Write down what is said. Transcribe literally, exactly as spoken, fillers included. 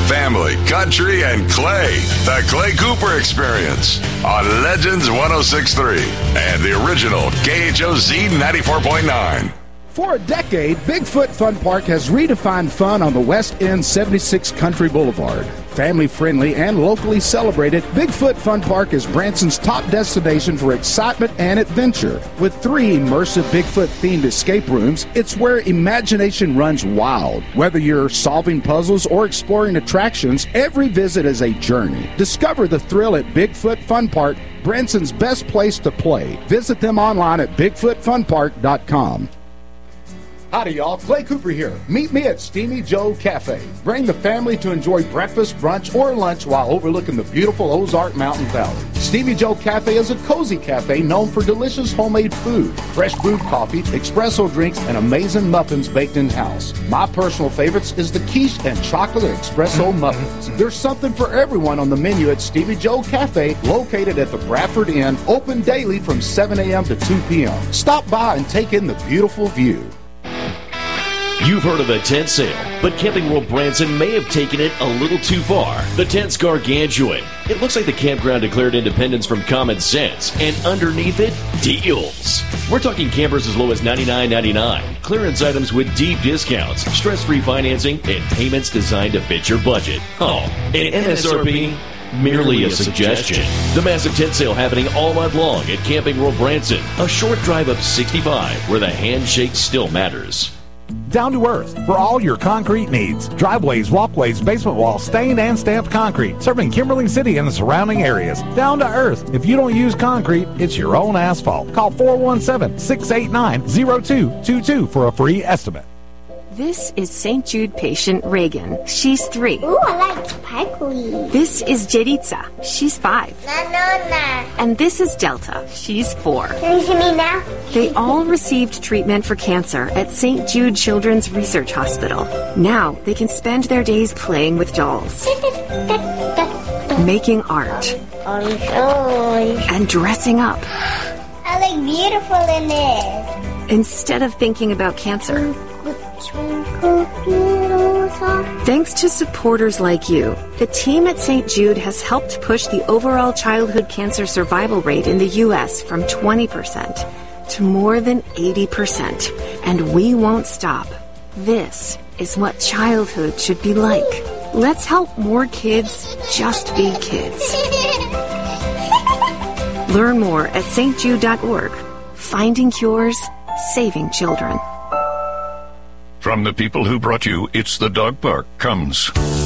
family, country, and Clay. The Clay Cooper Experience on Legends one oh six point three and the original K H O Z ninety-four point nine. For a decade, Bigfoot Fun Park has redefined fun on the West End seventy-six Country Boulevard. Family-friendly and locally celebrated, Bigfoot Fun Park is Branson's top destination for excitement and adventure. With three immersive Bigfoot-themed escape rooms, it's where imagination runs wild. Whether you're solving puzzles or exploring attractions, every visit is a journey. Discover the thrill at Bigfoot Fun Park, Branson's best place to play. Visit them online at bigfoot fun park dot com. Howdy, y'all. Clay Cooper here. Meet me at Steamy Joe Cafe. Bring the family to enjoy breakfast, brunch, or lunch while overlooking the beautiful Ozark Mountain Valley. Steamy Joe Cafe is a cozy cafe known for delicious homemade food, fresh brewed coffee, espresso drinks, and amazing muffins baked in-house. My personal favorites is the quiche and chocolate espresso muffins. There's something for everyone on the menu at Steamy Joe Cafe, located at the Bradford Inn, open daily from seven a.m. to two p.m. Stop by and take in the beautiful view. You've heard of a tent sale, but Camping World Branson may have taken it a little too far. The tent's gargantuan. It looks like the campground declared independence from common sense, and underneath it, deals. We're talking campers as low as ninety-nine ninety-nine, clearance items with deep discounts, stress-free financing, and payments designed to fit your budget. Oh, and M S R P? Merely a suggestion. The massive tent sale happening all month long at Camping World Branson, a short drive up sixty-five where the handshake still matters. Down to earth for all your concrete needs. Driveways, walkways, basement walls, stained and stamped concrete. Serving Kimberly City and the surrounding areas. Down to earth. If you don't use concrete, it's your own asphalt. Call four one seven, six eight nine, zero two two two for a free estimate. This is Saint Jude patient Reagan. She's three. Ooh, I like sparkly. This is Jeritza. She's five. No, no, no. And this is Delta. She's four. Can you see me now? They all received treatment for cancer at Saint Jude Children's Research Hospital. Now they can spend their days playing with dolls, making art, and dressing up. I look beautiful in this. Instead of thinking about cancer. Thanks to supporters like you, the team at Saint Jude has helped push the overall childhood cancer survival rate in the U S from twenty percent to more than eighty percent. And we won't stop. This is what childhood should be like. Let's help more kids just be kids. Learn more at s t jude dot org. Finding cures, saving children. From the people who brought you It's the Dog Park comes